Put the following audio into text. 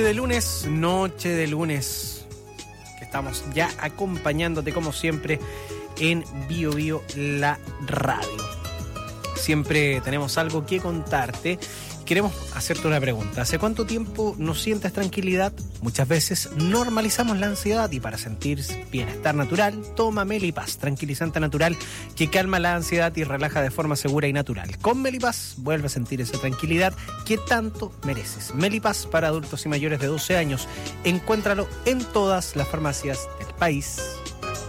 de lunes, que estamos ya acompañándote como siempre en Bio Bio, la radio. Siempre tenemos algo que contarte. Queremos hacerte una pregunta. ¿Hace cuánto tiempo no sientes tranquilidad? Muchas veces normalizamos la ansiedad y para sentir bienestar natural, toma Melipaz, tranquilizante natural que calma la ansiedad y relaja de forma segura y natural. Con Melipaz vuelve a sentir esa tranquilidad que tanto mereces. Melipaz para adultos y mayores de 12 años. Encuéntralo en todas las farmacias del país.